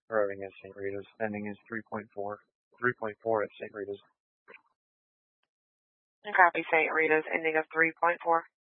arriving at St. Rita's. Ending is 3.4. 3.4 at St. Rita's. Copy St. Rita's, ending of 3.4.